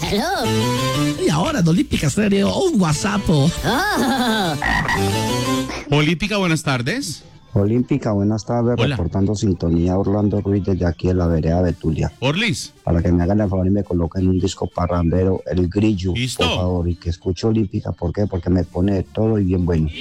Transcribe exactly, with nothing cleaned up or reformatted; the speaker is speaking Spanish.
Hello. Y ahora en Olímpica Estéreo, un WhatsApp. Oh. Olímpica, buenas tardes. Olímpica, buenas tardes, Hola. reportando sintonía Orlando Ruiz desde aquí en la vereda Betulia. Orlis. Para que me hagan el favor y me coloquen un disco parrandero, El Grillo, Listo. por favor, y que escuche Olímpica. ¿Por qué? Porque me pone de todo y bien bueno.